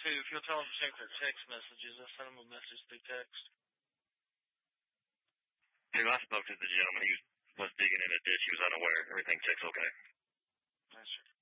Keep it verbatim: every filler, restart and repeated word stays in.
too. If you'll tell them to check their text messages, I sent them a message through text. Dude, I spoke to the gentleman. He was digging in a ditch. He was unaware. Everything checks okay. That's